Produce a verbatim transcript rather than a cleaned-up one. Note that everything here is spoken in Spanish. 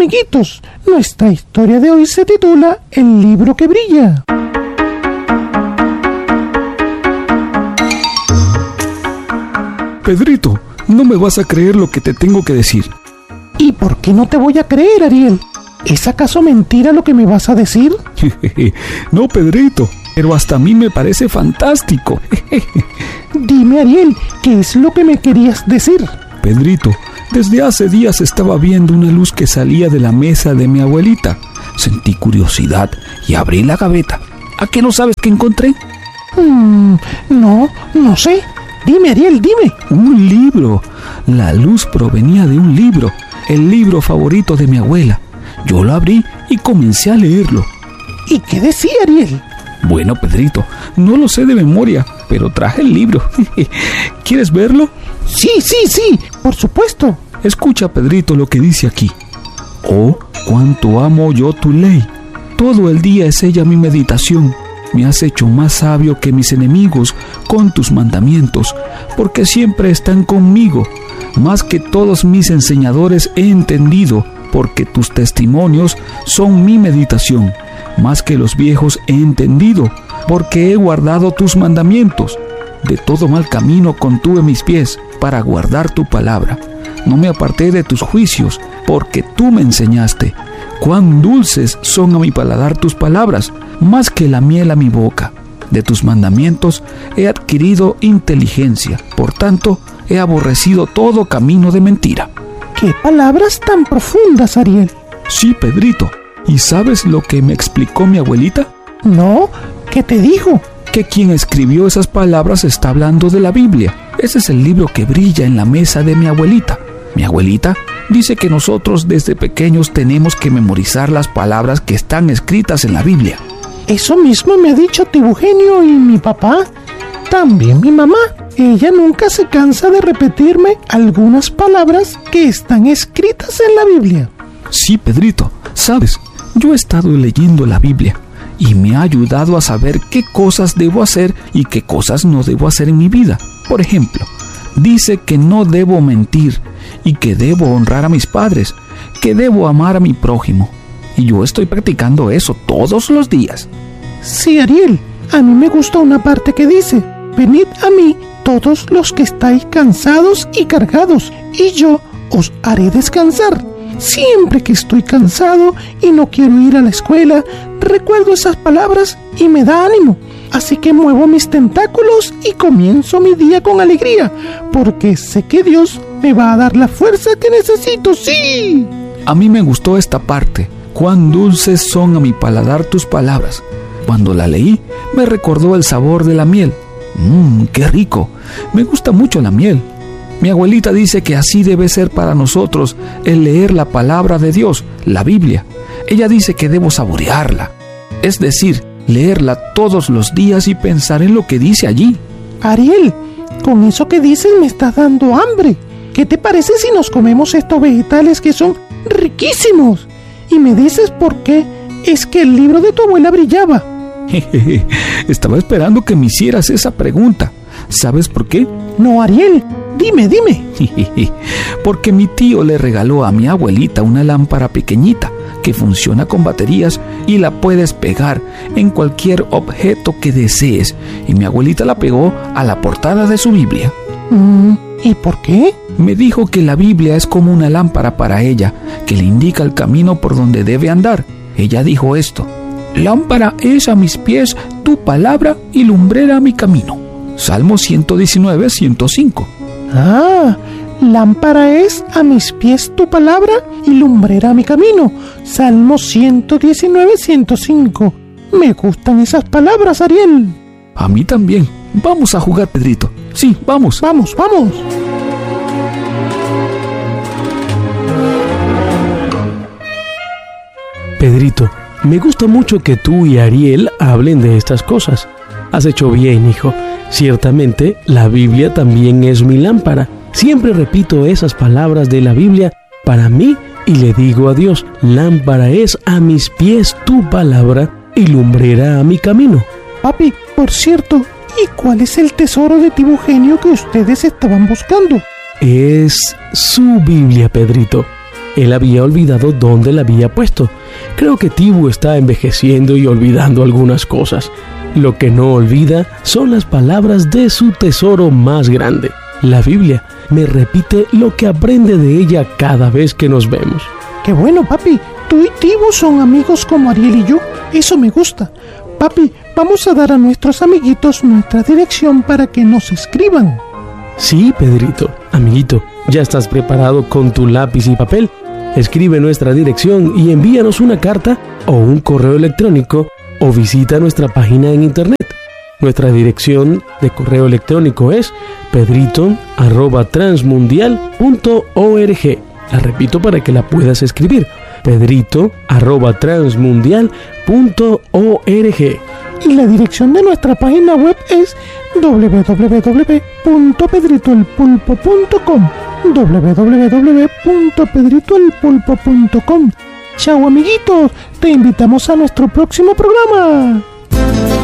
amiguitos, nuestra historia de hoy se titula El libro que brilla. Pedrito, no me vas a creer lo que te tengo que decir. ¿Y por qué no te voy a creer, Ariel? ¿Es acaso mentira lo que me vas a decir? No, Pedrito, pero hasta a mí me parece fantástico. Dime, Ariel, ¿qué es lo que me querías decir? Pedrito, desde hace días estaba viendo una luz que salía de la mesa de mi abuelita. Sentí curiosidad y abrí la gaveta. ¿A qué no sabes qué encontré? Mm, no, no sé. Dime, Ariel, dime. Un libro. La luz provenía de un libro, el libro favorito de mi abuela. Yo lo abrí y comencé a leerlo. ¿Y qué decía, Ariel? Bueno, Pedrito, no lo sé de memoria, pero traje el libro. ¿Quieres verlo? Sí, sí, sí, por supuesto. Escucha, Pedrito, lo que dice aquí. Oh, cuánto amo yo tu ley. Todo el día es ella mi meditación. Me has hecho más sabio que mis enemigos con tus mandamientos, porque siempre están conmigo. Más que todos mis enseñadores he entendido, porque tus testimonios son mi meditación. Más que los viejos he entendido, porque he guardado tus mandamientos. De todo mal camino contuve mis pies, para guardar tu palabra. No me aparté de tus juicios, porque tú me enseñaste. Cuán dulces son a mi paladar tus palabras, más que la miel a mi boca. De tus mandamientos he adquirido inteligencia, por tanto, he aborrecido todo camino de mentira. ¡Qué palabras tan profundas, Ariel! Sí, Pedrito. ¿Y sabes lo que me explicó mi abuelita? No, ¿qué te dijo? Que quien escribió esas palabras está hablando de la Biblia. Ese es el libro que brilla en la mesa de mi abuelita. Mi abuelita dice que nosotros desde pequeños tenemos que memorizar las palabras que están escritas en la Biblia. Eso mismo me ha dicho tío Eugenio y mi papá. También mi mamá. Ella nunca se cansa de repetirme algunas palabras que están escritas en la Biblia. Sí, Pedrito, sabes, yo he estado leyendo la Biblia y me ha ayudado a saber qué cosas debo hacer y qué cosas no debo hacer en mi vida. Por ejemplo, dice que no debo mentir y que debo honrar a mis padres, que debo amar a mi prójimo. Y yo estoy practicando eso todos los días. Sí, Ariel, a mí me gusta una parte que dice: venid a mí todos los que estáis cansados y cargados, y yo os haré descansar. Siempre que estoy cansado y no quiero ir a la escuela, recuerdo esas palabras y me da ánimo. Así que muevo mis tentáculos y comienzo mi día con alegría, porque sé que Dios me va a dar la fuerza que necesito, ¡sí! A mí me gustó esta parte. Cuán dulces son a mi paladar tus palabras. Cuando la leí, me recordó el sabor de la miel. Mmm, qué rico. Me gusta mucho la miel. Mi abuelita dice que así debe ser para nosotros el leer la palabra de Dios, la Biblia. Ella dice que debo saborearla, es decir, leerla todos los días y pensar en lo que dice allí. Ariel, con eso que dices me estás dando hambre. ¿Qué te parece si nos comemos estos vegetales que son riquísimos? Y me dices por qué es que el libro de tu abuela brillaba. Estaba esperando que me hicieras esa pregunta. ¿Sabes por qué? No, Ariel, dime, dime. Porque mi tío le regaló a mi abuelita una lámpara pequeñita que funciona con baterías y la puedes pegar en cualquier objeto que desees. Y mi abuelita la pegó a la portada de su Biblia. Mm, ¿y por qué? Me dijo que la Biblia es como una lámpara para ella, que le indica el camino por donde debe andar. Ella dijo esto: lámpara es a mis pies tu palabra y lumbrera a mi camino. Salmo ciento diecinueve, ciento cinco. Ah, lámpara es a mis pies tu palabra y lumbrera a mi camino. Salmo ciento diecinueve, ciento cinco. Me gustan esas palabras, Ariel. A mí también. Vamos a jugar, Pedrito. Sí, vamos. Vamos, vamos. Pedrito, me gusta mucho que tú y Ariel hablen de estas cosas. Has hecho bien, hijo. Ciertamente, la Biblia también es mi lámpara. Siempre repito esas palabras de la Biblia para mí y le digo a Dios: lámpara es a mis pies tu palabra y lumbrera a mi camino. Papi, por cierto, ¿y cuál es el tesoro de tío Eugenio que ustedes estaban buscando? Es su Biblia, Pedrito. Él había olvidado dónde la había puesto. Creo que Tibu está envejeciendo y olvidando algunas cosas. Lo que no olvida son las palabras de su tesoro más grande, la Biblia. Me repite lo que aprende de ella cada vez que nos vemos. ¡Qué bueno, papi! Tú y Tibu son amigos como Ariel y yo. Eso me gusta. Papi, vamos a dar a nuestros amiguitos nuestra dirección para que nos escriban. Sí, Pedrito. Amiguito, ¿ya estás preparado con tu lápiz y papel? Escribe nuestra dirección y envíanos una carta o un correo electrónico o visita nuestra página en internet. Nuestra dirección de correo electrónico es pedrito arroba transmundial punto org. La repito para que la puedas escribir. pedrito arroba transmundial punto org. Y la dirección de nuestra página web es doble u doble u doble u punto pedrito el pulpo punto com. doble u doble u doble u punto pedrito el pulpo punto com. Chao, amiguitos, te invitamos a nuestro próximo programa.